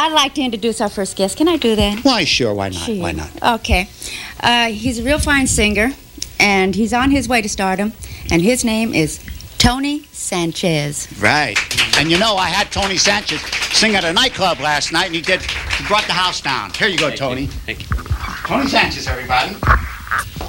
I'd like to introduce our first guest. Can I do that? Why, sure, why not? Sure. Why not? Okay. He's a real fine singer, and he's on his way to stardom, and his name is Tony Sanchez. Right. And you know, I had Tony Sanchez sing at a nightclub last night, and he brought the house down. Here you go, Tony. Thank you. Tony Sanchez, everybody.